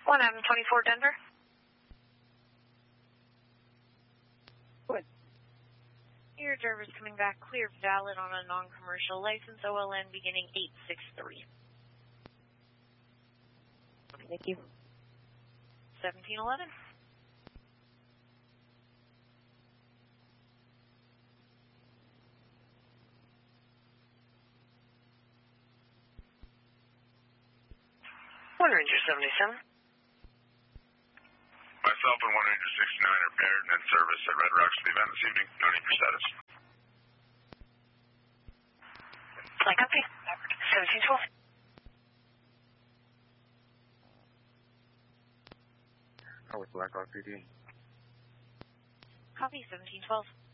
1 Adam 24 Denver. What? Your driver's coming back clear, valid on a non-commercial license, OLN beginning 863. Thank you. 1711. One Ranger 77. Myself and 1 Ranger 69 are paired and in service at Red Rocks for the event this evening. No need for status. Flight copy. 1712. With Blackhawk PD. Copy 1712.